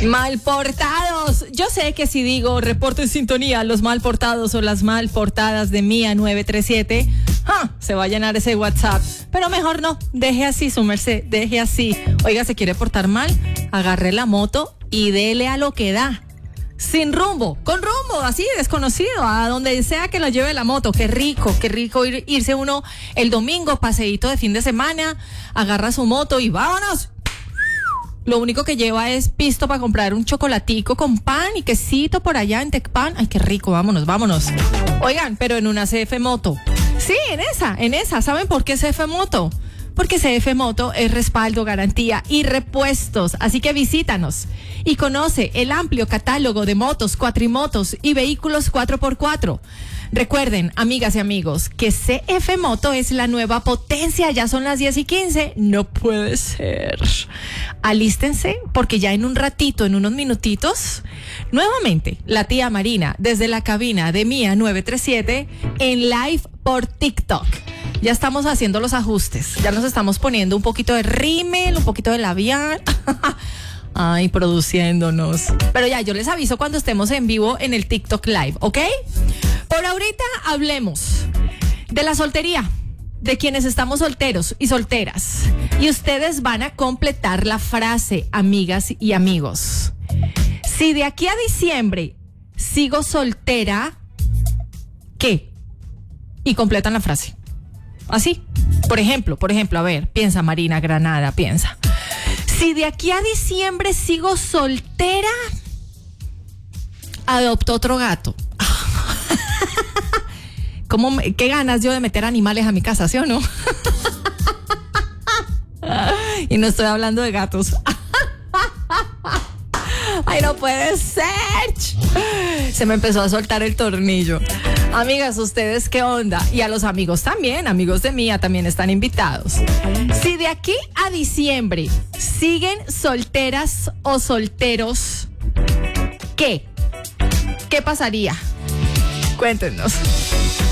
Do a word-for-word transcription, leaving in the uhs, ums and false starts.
Mal portados. Yo sé que si digo reporto en sintonía, los mal portados o las mal portadas de Mía nueve tres siete, ¡ah!, se va a llenar ese WhatsApp. Pero mejor no, deje así su merced, deje así. Oiga, ¿se quiere portar mal? Agarre la moto y dele a lo que da. Sin rumbo, con rumbo, así, desconocido, a donde sea que lo lleve la moto. Qué rico, qué rico ir, irse uno el domingo, paseíto de fin de semana, agarra su moto y vámonos. Lo único que lleva es pisto para comprar un chocolatico con pan y quesito por allá en Tecpan. Ay, qué rico, vámonos, vámonos. Oigan, pero en una C F Moto. Sí, en esa, en esa. ¿Saben por qué C F Moto? Porque C F Moto es respaldo, garantía y repuestos. Así que visítanos y conoce el amplio catálogo de motos, cuatrimotos y vehículos cuatro por cuatro. Recuerden, amigas y amigos, que C F Moto es la nueva potencia. Ya son las diez y quince. No puede ser. Alístense, porque ya en un ratito, en unos minutitos, nuevamente, la tía Marina, desde la cabina de Mía nueve tres siete, en live por TikTok. Ya estamos haciendo los ajustes. Ya nos estamos poniendo un poquito de rímel, un poquito de labial. Ay, produciéndonos. Pero ya, yo les aviso cuando estemos en vivo en el TikTok Live, ¿ok? Por ahorita hablemos de la soltería, de quienes estamos solteros y solteras. Y ustedes van a completar la frase, amigas y amigos. Si de aquí a diciembre sigo soltera, ¿qué? Y completan la frase. Así. Por ejemplo, por ejemplo, a ver, piensa Marina Granada, piensa. Si de aquí a diciembre sigo soltera, adopto otro gato. ¿Cómo, qué ganas yo de meter animales a mi casa, ¿sí o no? Y no estoy hablando de gatos. Ay, no puede ser. Se me empezó a soltar el tornillo. Amigas, ¿ustedes qué onda? Y a los amigos también, amigos de Mía también están invitados. Si de aquí a diciembre siguen solteras o solteros, ¿qué? ¿Qué pasaría? Cuéntenos.